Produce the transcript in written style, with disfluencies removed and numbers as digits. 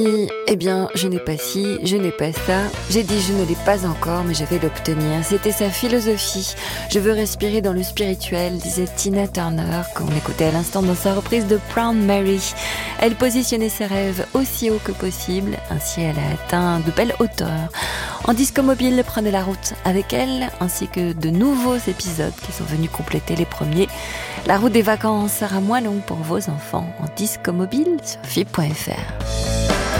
Eh bien, je n'ai pas ci, je n'ai pas ça. J'ai dit je ne l'ai pas encore, mais je vais l'obtenir. C'était sa philosophie. Je veux respirer dans le spirituel, disait Tina Turner, qu'on écoutait à l'instant dans sa reprise de Proud Mary. Elle positionnait ses rêves aussi haut que possible, ainsi elle a atteint de belles hauteurs. En disco mobile, prenez la route avec elle, ainsi que de nouveaux épisodes qui sont venus compléter les premiers. La route des vacances sera moins longue pour vos enfants en disco mobile sur FIP.fr.